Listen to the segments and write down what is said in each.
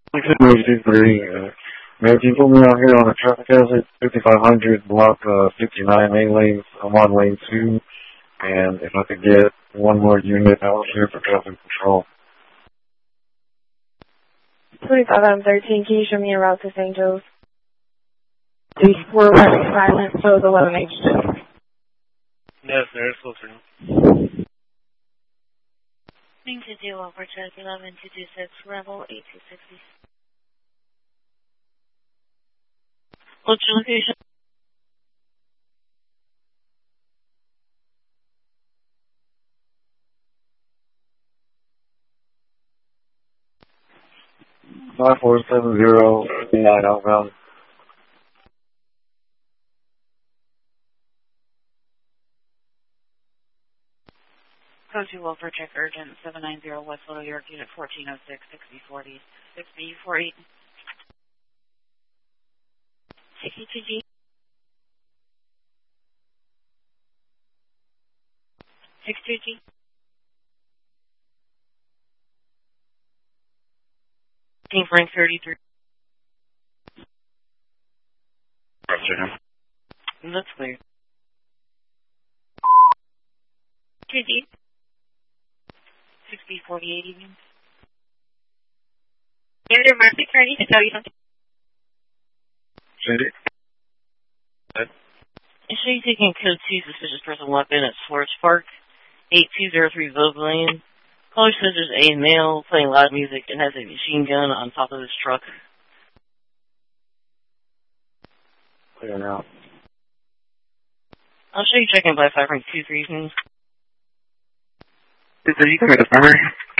Emergency 3. Man, can you put me out here on a traffic hazard? 5500 block 59 lanes. I'm on lane 2. And if I could get one more unit out here for traffic control. 25 out of 13, can you show me a route to St. Joe's? We're running silent, so it's 11H. Yes, sir, it's closer. Thing to do over check 11226, level 8260. What's your location? Five 470 9 outbound. Code 2 Wilford, check urgent 790 West Little York, unit 1406, 6B40, 6B48. 62G. 62G. Team Frank 33. That's clear. 2G. 6B48 evening. Give it a mercy, I need to tell you something. I show you taking code 2 suspicious person weapon at Swartz Park, 8203 Vogue Lane. Caller says there's a male playing loud music and has a machine gun on top of his truck. Clear now. I'll show you checking by 5.23 evenings. You can make a primary.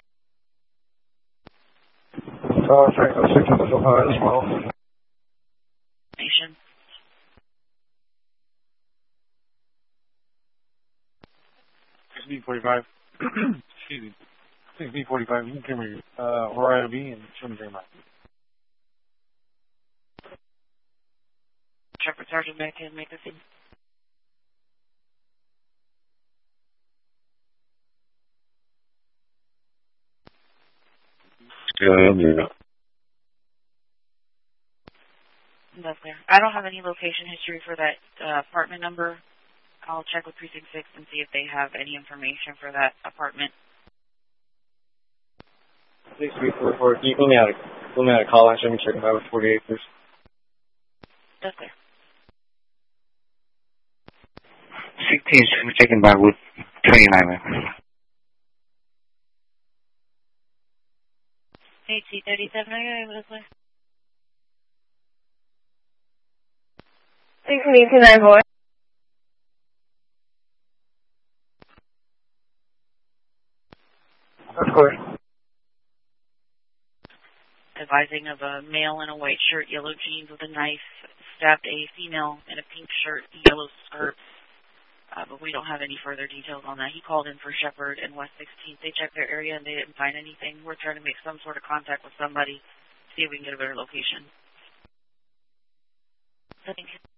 Frank, I'm sticking to as well. Nation. B45. Excuse me. I think B45. You can give me Horizon B and show me very much. Shepard Sergeant back in, make a thing. Yeah. That's clear. I don't have any location history for that apartment number. I'll check with Precinct 6 and see if they have any information for that apartment. 6344. Can you pull me out a call and show me checking by with 48, please? That's clear. 16 should be taken by with 29. 8T37, I got it, clear. 629 boy. That's clear. Advising of a male in a white shirt, yellow jeans with a knife, stabbed a female in a pink shirt, yellow skirt. But we don't have any further details on that. He called in for Shepard and West 16th. They checked their area and they didn't find anything. We're trying to make some sort of contact with somebody, see if we can get a better location. So thank you.